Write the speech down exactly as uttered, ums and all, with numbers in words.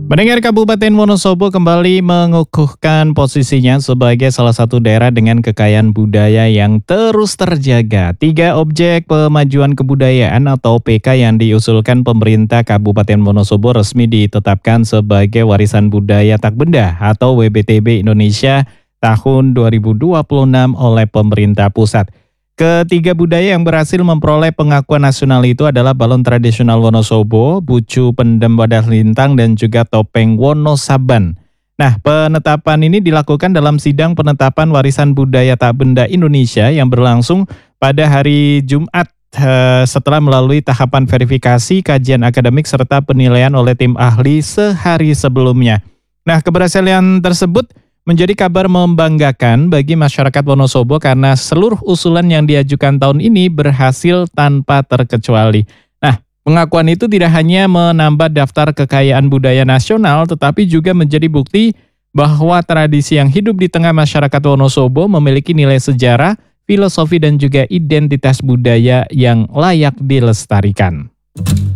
Mendengar Kabupaten Wonosobo kembali mengukuhkan posisinya sebagai salah satu daerah dengan kekayaan budaya yang terus terjaga. Tiga objek pemajuan kebudayaan atau P K yang diusulkan pemerintah Kabupaten Wonosobo resmi ditetapkan sebagai warisan budaya tak benda atau W B T B Indonesia tahun dua ribu dua puluh enam oleh pemerintah pusat. Ketiga budaya yang berhasil memperoleh pengakuan nasional itu adalah balon tradisional Wonosobo, bucu pendem wadah lintang, dan juga topeng Wonosaban. Nah, penetapan ini dilakukan dalam sidang penetapan warisan budaya tak benda Indonesia yang berlangsung pada hari Jumat eh, setelah melalui tahapan verifikasi, kajian akademik, serta penilaian oleh tim ahli sehari sebelumnya. Nah, keberhasilan tersebut menjadi kabar membanggakan bagi masyarakat Wonosobo karena seluruh usulan yang diajukan tahun ini berhasil tanpa terkecuali. Nah, pengakuan itu tidak hanya menambah daftar kekayaan budaya nasional, tetapi juga menjadi bukti bahwa tradisi yang hidup di tengah masyarakat Wonosobo memiliki nilai sejarah, filosofi, dan juga identitas budaya yang layak dilestarikan.